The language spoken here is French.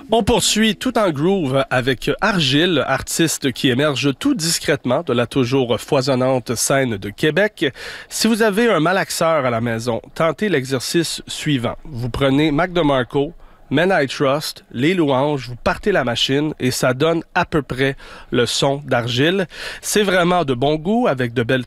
On poursuit tout en groove avec Argile, artiste qui émerge tout discrètement de la toujours foisonnante scène de Québec. Si vous avez un malaxeur à la maison, tentez l'exercice suivant. Vous prenez Mac DeMarco, Men I Trust, Les Louanges, vous partez la machine et ça donne à peu près le son d'Argile. C'est vraiment de bon goût avec de belles